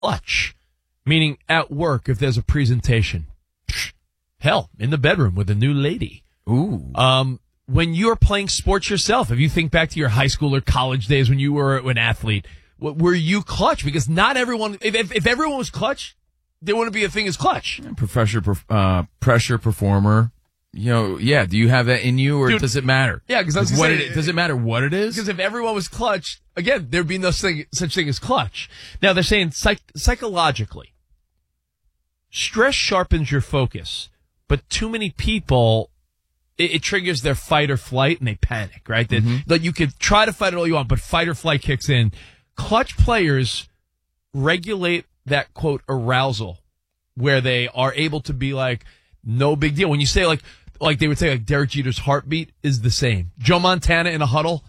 clutch, meaning at work if there's a presentation. Hell, in the bedroom with a new lady. Ooh. When you're playing sports yourself, if you think back to your high school or college days when you were an athlete, were you clutch? Because not everyone, if everyone was clutch, there wouldn't be a thing as clutch. Pressure performer. Do you have that in you, or does it matter? Yeah, because does it matter what it is? Because if everyone was clutch, again, there'd be no such thing as clutch. Now, they're saying psychologically, stress sharpens your focus, but too many people, it triggers their fight or flight, and they panic, right? That you could try to fight it all you want, but fight or flight kicks in. Clutch players regulate that, quote, arousal, where they are able to be like, no big deal. When you say like they would say like Derek Jeter's heartbeat is the same. Joe Montana in a huddle,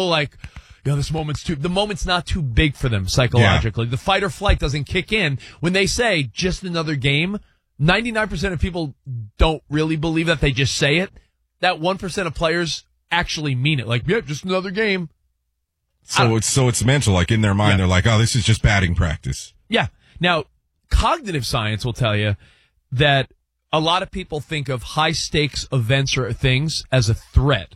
the moment's not too big for them psychologically. Yeah. The fight or flight doesn't kick in. When they say just another game, 99% of people don't really believe that. They just say it. That 1% of players actually mean it. Like, yeah, just another game. So it's mental. Like in their mind, they're like, oh, this is just batting practice. Yeah. Now, cognitive science will tell you that a lot of people think of high-stakes events or things as a threat.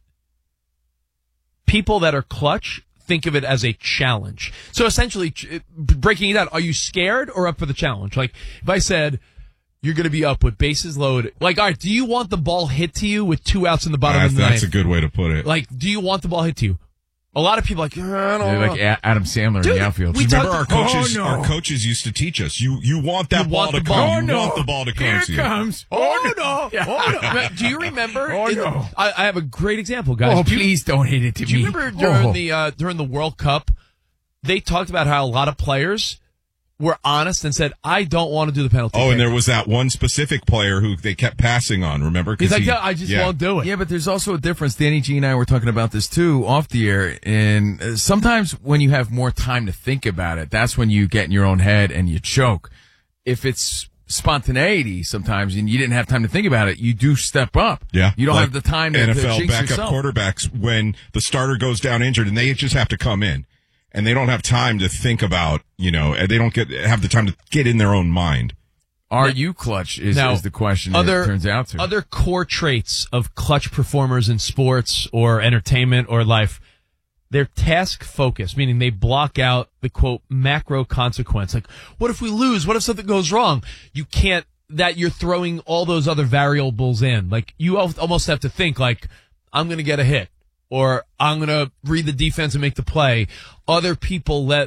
People that are clutch think of it as a challenge. So essentially, breaking it down, are you scared or up for the challenge? Like, if I said, you're going to be up with bases loaded, like, all right, do you want the ball hit to you with 2 outs in the bottom of the ninth? That's a good way to put it. Like, do you want the ball hit to you? A lot of people are like, I don't know. Like Adam Sandler in the outfield. Remember our coaches? Our coaches used to teach us. You want that ball to come. You want the ball to come. Here it comes. Oh no! Oh no! Do you remember? Oh no! I have a great example, guys. Oh, please don't hit it to me. Do you remember during the World Cup, they talked about how a lot of players were honest and said, I don't want to do the penalty kick. And there was that one specific player who they kept passing on, remember? He's like, I just won't do it. Yeah, but there's also a difference. Danny G and I were talking about this too off the air. And sometimes when you have more time to think about it, that's when you get in your own head and you choke. If it's spontaneity sometimes and you didn't have time to think about it, you do step up. Yeah. You don't have the time to NFL jinx backup yourself. Quarterbacks, when the starter goes down injured and they just have to come in. And they don't have time to think about, they don't have the time to get in their own mind. Are you clutch is the question it turns out to. Other core traits of clutch performers in sports or entertainment or life, they're task focused, meaning they block out the, quote, macro consequence. Like, what if we lose? What if something goes wrong? You can't, that you're throwing all those other variables in. Like, you almost have to think like, I'm going to get a hit. Or I'm going to read the defense and make the play. Other people let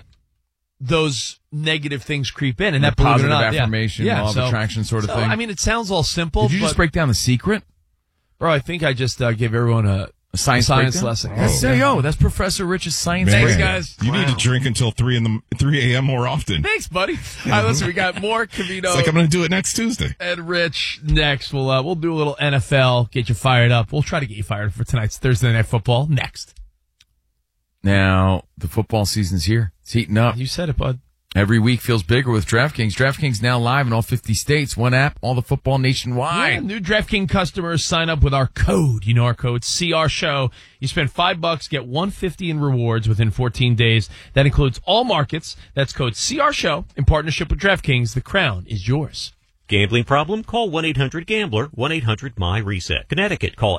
those negative things creep in. And that positive affirmation, law of attraction sort of thing. I mean, it sounds all simple. Did you just break down the secret? Bro, I think I just gave everyone a science lesson. That's Professor Rich's science. Thanks, guys. You need to drink until 3 a.m. more often. Thanks, buddy. All right, listen, we got more Covino. It's like I'm going to do it next Tuesday. And Rich next. We'll do a little NFL, get you fired up. We'll try to get you fired up for tonight's Thursday Night Football next. Now, the football season's here. It's heating up. You said it, bud. Every week feels bigger with DraftKings. DraftKings now live in all 50 states. One app, all the football nationwide. Yeah, new DraftKings customers sign up with our code. You know our code, CR Show. You spend $5, get $150 in rewards within 14 days. That includes all markets. That's code CR Show in partnership with DraftKings. The crown is yours. Gambling problem? Call 1-800-GAMBLER, 1-800-MY-RESET. Connecticut, call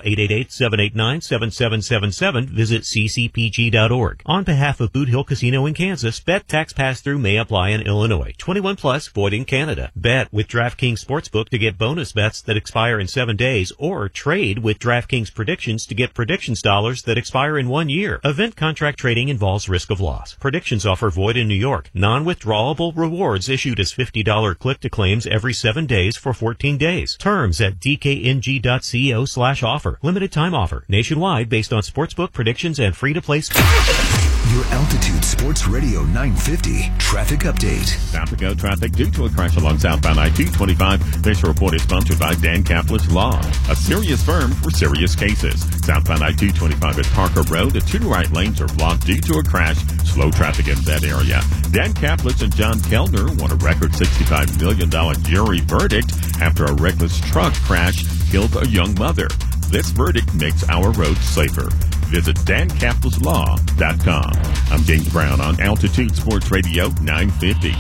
888-789-7777. Visit ccpg.org. On behalf of Boot Hill Casino in Kansas, bet tax pass-through may apply in Illinois. 21 plus, void in Canada. Bet with DraftKings Sportsbook to get bonus bets that expire in 7 days, or trade with DraftKings Predictions to get predictions dollars that expire in 1 year. Event contract trading involves risk of loss. Predictions offer void in New York. Non-withdrawable rewards issued as $50 click-to-claims every 7 days for 14 days. Terms at dkng.co/offer. Limited time offer. Nationwide based on sportsbook predictions and free-to-play. Your Altitude Sports Radio 950 traffic update. South to go traffic due to a crash along southbound I-225. This report is sponsored by Dan Kaplis Law, a serious firm for serious cases. Southbound I-225 at Parker Road, the 2 right lanes are blocked due to a crash. Slow traffic in that area. Dan Kaplis and John Kellner won a record $65 million jury verdict after a reckless truck crash killed a young mother. This verdict makes our roads safer. Visit DanCaplisLaw.com. I'm James Brown on Altitude Sports Radio 950.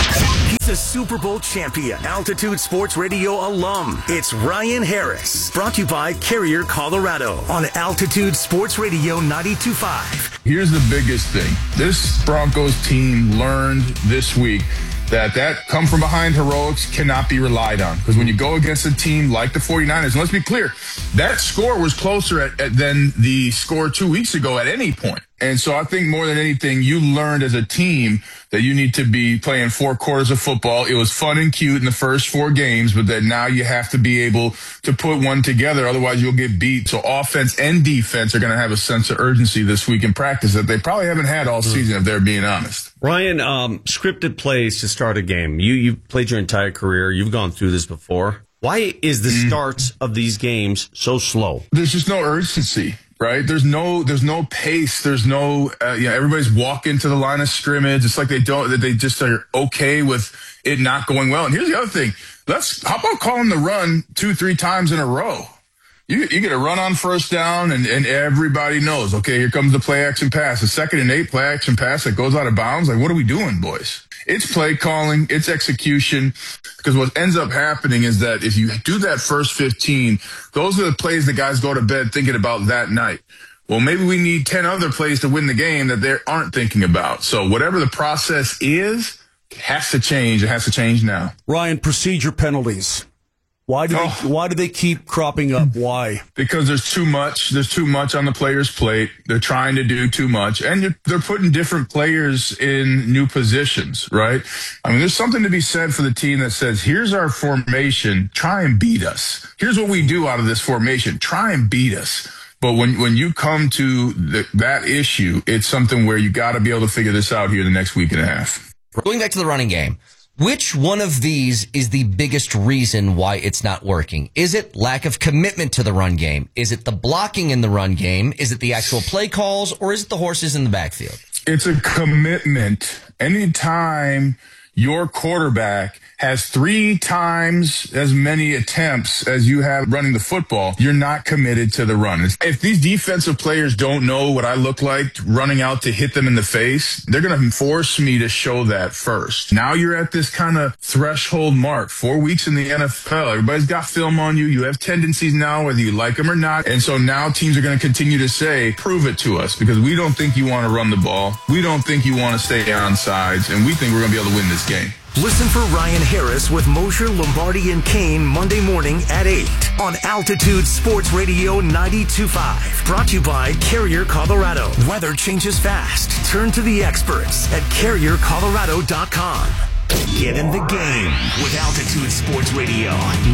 He's a Super Bowl champion, Altitude Sports Radio alum. It's Ryan Harris, brought to you by Carrier, Colorado, on Altitude Sports Radio 92.5. Here's the biggest thing. This Broncos team learned this week that come from behind heroics cannot be relied on. Because when you go against a team like the 49ers, and let's be clear, that score was closer than the score 2 weeks ago at any point. And so I think more than anything, you learned as a team that you need to be playing 4 quarters of football. It was fun and cute in the first 4 games, but that now you have to be able to put one together. Otherwise, you'll get beat. So offense and defense are going to have a sense of urgency this week in practice that they probably haven't had all season, if they're being honest. Ryan, scripted plays to start a game. You've played your entire career. You've gone through this before. Why is the starts of these games so slow? There's just no urgency. Right? There's no pace. There's no, everybody's walking to the line of scrimmage. It's like they just are okay with it not going well. And here's the other thing. How about calling the run 2-3 times in a row? You get a run on first down and everybody knows, okay, here comes the play action pass. The 2nd and 8 play action pass that goes out of bounds. Like, what are we doing, boys? It's play calling, it's execution, because what ends up happening is that if you do that first 15, those are the plays the guys go to bed thinking about that night. Well, maybe we need 10 other plays to win the game that they aren't thinking about. So whatever the process is, it has to change. It has to change now. Ryan, procedure penalties. Why do they keep cropping up? Why? Because there's too much. There's too much on the player's plate. They're trying to do too much. And they're putting different players in new positions, right? I mean, there's something to be said for the team that says, here's our formation. Try and beat us. Here's what we do out of this formation. Try and beat us. But when you come to that issue, it's something where you got to be able to figure this out here in the next week and a half. Going back to the running game. Which one of these is the biggest reason why it's not working? Is it lack of commitment to the run game? Is it the blocking in the run game? Is it the actual play calls? Or is it the horses in the backfield? It's a commitment. Anytime your quarterback has 3 times as many attempts as you have running the football, you're not committed to the run. If these defensive players don't know what I look like running out to hit them in the face, they're going to force me to show that first. Now you're at this kind of threshold mark, 4 weeks in the NFL. Everybody's got film on you. You have tendencies now, whether you like them or not. And so now teams are going to continue to say, prove it to us, because we don't think you want to run the ball. We don't think you want to stay on sides, and we think we're going to be able to win this game. Listen for Ryan Harris with Mosher, Lombardi, and Kane Monday morning at 8 on Altitude Sports Radio 92.5. Brought to you by Carrier, Colorado. Weather changes fast. Turn to the experts at CarrierColorado.com. Get in the game with Altitude Sports Radio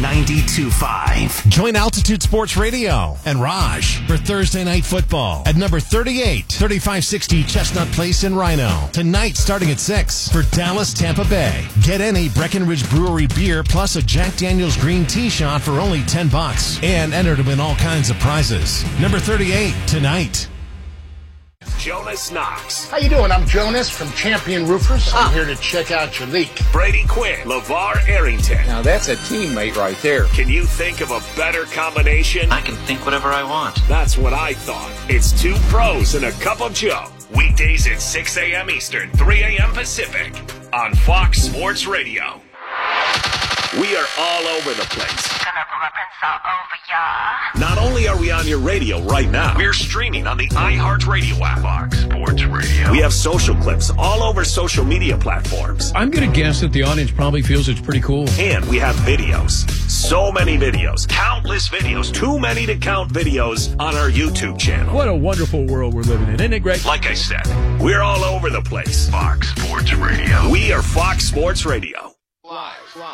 92.5. Join Altitude Sports Radio and Raj for Thursday Night Football at number 38, 3560 Chestnut Place in Rhino. Tonight starting at 6 for Dallas, Tampa Bay. Get any Breckenridge Brewery beer plus a Jack Daniel's green tea shot for only $10 and enter to win all kinds of prizes. Number 38 tonight. Jonas Knox. How you doing? I'm Jonas from Champion Roofers. I'm here to check out your leak. Brady Quinn. LeVar Arrington. Now that's a teammate right there. Can you think of a better combination? I can think whatever I want. That's what I thought. It's 2 pros and a cup of Joe. Weekdays at 6 a.m. Eastern, 3 a.m. Pacific on Fox Sports Radio. We are all over the place. Gonna put my pencil over ya. Not only are we on your radio right now, we're streaming on the iHeartRadio app. Fox Sports Radio. We have social clips all over social media platforms. I'm going to guess that the audience probably feels it's pretty cool. And we have videos. So many videos. Countless videos. Too many to count videos on our YouTube channel. What a wonderful world we're living in. Isn't it great? Like I said, we're all over the place. Fox Sports Radio. We are Fox Sports Radio. Live.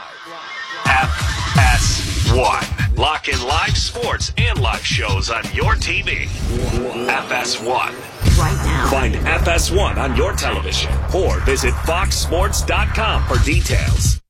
FS1. Lock in live sports and live shows on your TV. FS1. Right now. Find FS1 on your television or visit foxsports.com for details.